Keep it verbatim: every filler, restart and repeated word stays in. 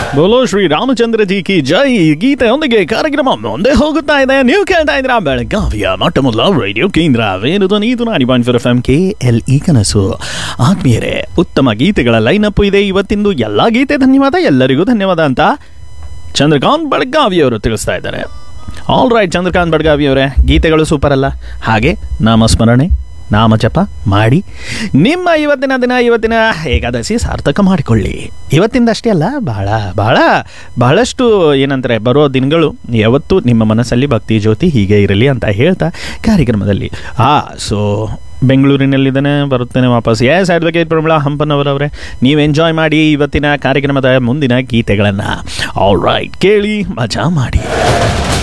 ಬೋಲೋ ಶ್ರೀ ರಾಮಚಂದ್ರ ಜಿ ಕಿ ಜೈ. ಗೀತೆಯೊಂದಿಗೆ ಕಾರ್ಯಕ್ರಮ ಮುಂದೆ ಹೋಗುತ್ತಾ ಇದೆ. ನೀವು ಕೇಳ್ತಾ ಇದ್ದೀರಾ ಬೆಳಗಾವಿಯ ಮೊಟ್ಟ ಮೊದಲ ರೇಡಿಯೋ ಕೇಂದ್ರ ವೇಣುಧ್ವ ನೀತು ನಾಡಿ point four F M K L E ಕನಸು. ಆತ್ಮೀಯರೇ, ಉತ್ತಮ ಗೀತೆಗಳ ಲೈನಪ್ ಇದೆ ಇವತ್ತಿಂದು. ಎಲ್ಲ ಗೀತೆ ಧನ್ಯವಾದ, ಎಲ್ಲರಿಗೂ ಧನ್ಯವಾದ ಅಂತ ಚಂದ್ರಕಾಂತ್ ಬೆಳಗಾವಿಯವರು ತಿಳಿಸ್ತಾ ಇದ್ದಾರೆ. ಆಲ್ ರೈಟ್ ಚಂದ್ರಕಾಂತ್ ಬೆಳಗಾವಿಯವರೇ, ಗೀತೆಗಳು ಸೂಪರ್ ಅಲ್ಲ? ಹಾಗೆ ನಾಮಸ್ಮರಣೆ ನಾಮ ಜಪ ಮಾಡಿ ನಿಮ್ಮ ಇವತ್ತಿನ ದಿನ, ಇವತ್ತಿನ ಏಕಾದಶಿ ಸಾರ್ಥಕ ಮಾಡಿಕೊಳ್ಳಿ. ಇವತ್ತಿಂದ ಅಷ್ಟೇ ಅಲ್ಲ, ಬಹಳ ಬಹಳ ಬಹಳಷ್ಟು ಏನಂತಾರೆ ಬರೋ ದಿನಗಳು ಯಾವತ್ತೂ ನಿಮ್ಮ ಮನಸ್ಸಲ್ಲಿ ಭಕ್ತಿ ಜ್ಯೋತಿ ಹೀಗೆ ಇರಲಿ ಅಂತ ಹೇಳ್ತಾ ಕಾರ್ಯಕ್ರಮದಲ್ಲಿ ಆ ಸೊ ಬೆಂಗಳೂರಿನಲ್ಲಿದ್ದಾನೆ, ಬರುತ್ತೇನೆ ವಾಪಸ್. ಎಸ್ ಅಡ್ವೊಕೇಟ್ ಪ್ರಮಿಳಾ ಹಂಪನವರವರೇ, ನೀವು ಎಂಜಾಯ್ ಮಾಡಿ ಇವತ್ತಿನ ಕಾರ್ಯಕ್ರಮದ ಮುಂದಿನ ಗೀತೆಗಳನ್ನು. ಆಲ್ ರೈಟ್, ಕೇಳಿ ಮಜಾ ಮಾಡಿ.